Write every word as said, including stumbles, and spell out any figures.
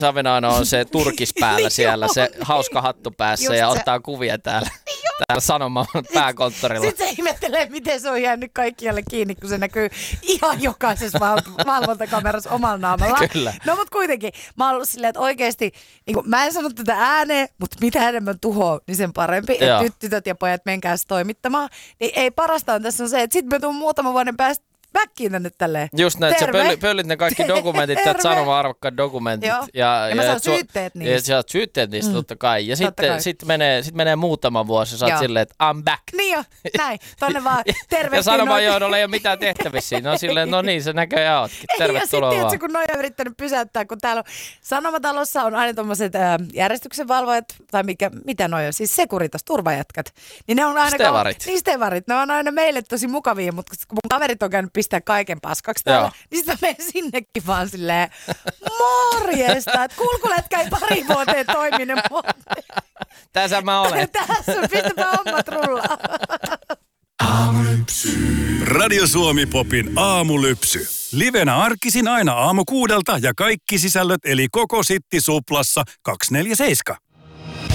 Savinainen on se turkis päällä siellä, se hauska hattu päässä Just ja se. ottaa kuvia täällä, täällä Sanoman pääkonttorilla. Sitten se ihmettelee, miten se on jäänyt kaikkialle kiinni, kun se näkyy ihan jokaisessa val- valvontakamerassa omalla naamalla. Kyllä. No mutta kuitenkin, mä oon ollut silleen, että oikeasti, niin kun, mä en sano tätä ääneen, mutta mitä enemmän tuhoa, niin sen parempi. Että nyt tytöt ja pojat menkääs toimittamaan. Niin ei parasta on tässä on se, että sit me tuun muutaman vuoden päästä väkkiin tänne tälleen. Just näin, että sä pöllit, pöllit ne kaikki dokumentit, täältä Sanoman arvokkaat dokumentit. Joo. Ja, ja mä saan su- syytteet niistä. Ja sä saat syytteet niistä mm. totta kai. Ja totta sitten kai. sit menee, sit menee muutama vuosi ja sä oot silleen, että I'm back. Niin jo, näin. Tonne vaan tervehdin. Ja Sanoman johdolla ei ole mitään tehtävissä siinä. On silleen, no niin, se näköjään ootkin. Tervetuloa vaan. Ja vaan. sitten kun noin on yrittänyt pysäyttää, kun täällä on Sanomatalossa on aina tommoset äh, järjestyksenvalvojat, tai mikä, mitä noi on, siis Securitas, turvajätkät. Niin ne on aina... Stevarit. Niin stevarit. Ne on aina meille tosi mukavia, mutta kun mun kaverit on käynyt pistää kaiken paskaksi täällä, Joo. niin sitten mä menen sinnekin vaan silleen, morjesta, että kulkulätkä ei pari vuoteen toiminut. Tässä mä olen. Tässä on, pistäpä hommat rullaa. Radio Suomi Popin aamulypsy. Livenä arkisin aina aamu kuudelta ja kaikki sisällöt eli koko Sitti Suplassa kaksikymmentäneljä seitsemän.